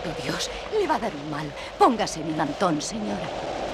Santo Dios, le va a dar un mal. Póngase en el mantón, señora.